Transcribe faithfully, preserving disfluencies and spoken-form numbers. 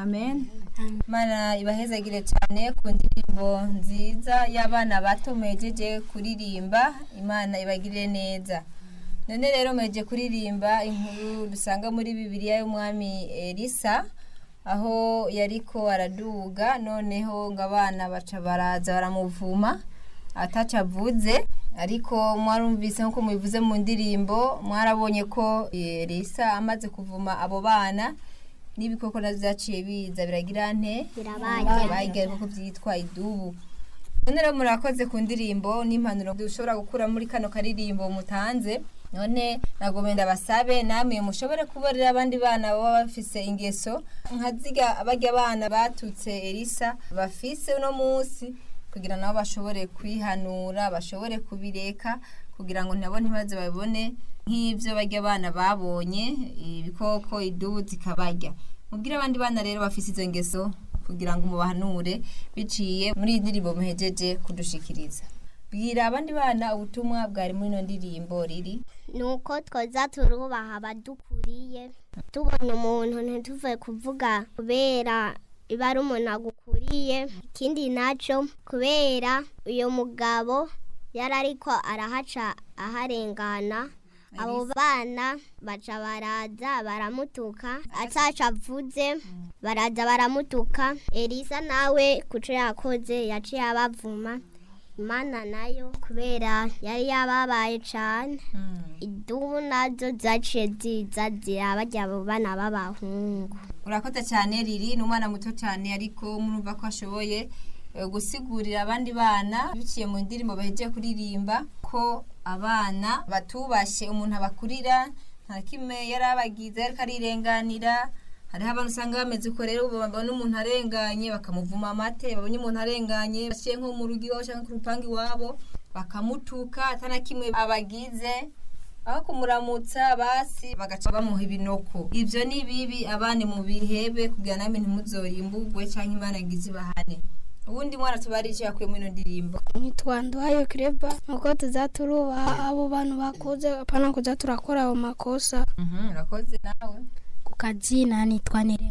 amen. Mana ibahezagire cyane ku ndirimbo nziza y'abana bato mejeje kuririmba. Imana ibagirire neza. None rero meje kuririmba inkuru dusanga muri Bibiliya y'umwami Elisa, aho yariko araduga, noneho ngabana baca baraza baramuvuma atacavuze, ariko mwarumvise nko mubivuze mu ndirimbo, mwarabonye ko Elisa amaze kuvuma abo bana n'ibikoko nazaciye biza biragira nte birabaye koko byitwa idubu. None rero murakoze ku ndirimbo n'impanuro dushobora gukura muri kano karirimbo mutanze. None nagomenda basabe namwe mushobore kuborera abandi bana baba bafise ingeso nkaziga abajya abana batutse Elisa bafise uno munsi, kugira nabo bashobore kwihanura, bashobore kubireka, kugira ngo nabo ntibaze babone nk'ivyo bajya abana babonye ibikoko idubu zikabarya. Mubwire abandi bana rero bafise izo ngeso kugira ngo mubahanure biciye muri indirimbo muhejeje kudushikiriza. Bwira abandi bana ubutumwa bwari muri no ndirimbo riri nuko twoza turubaha abadukuriye, tubona umuntu ntituve kuvuga kubera iba ari umuntu agukuriye. Ikindi naco kubera uyo mugabo yari ariko arahaca aharengana, abo bana baca baraza baramutuka, ataca avuze baraza baramutuka. Elisa nawe kuco yakoze yaciye abavuma. Imana nayo kubera yari yababaye cyane, idubu nazo zaciye ziza zirabarya abo bana b'abahungu. Urakoze cyane riri n'umwana muto cyane, ariko murumva ko ashoboye gusigurira abandi bana biciye mu ndirimbo bahejeje kuririmba ko abana batubashe umuntu abakurira nta kimwe yarabagize ariko arirenganira. Hariho abantu usanga bameze uko rero babona umuntu arenganye bakamuvuma amate, babonye umuntu arenganye bashiye nko mu rugo iwabo cyangwa ku rupangu iwabo bakamutuka atana kimwe abagize, aho kumuramutsa basi bagaca bamuha ibinoko. Ivyo ni bibi, abane mu bihebe kugira namwe ntimuzorimbugwe cyangwa Imana ngizi bahane. Ubundi mwana tubarije yakuye mu ndirimbo nitwanduhaye Kreba nuko tuzaturubaha abo bantu bakuze apana kuza turakora abo makosa. Mhm, urakoze nawe. Kukazina nitwanire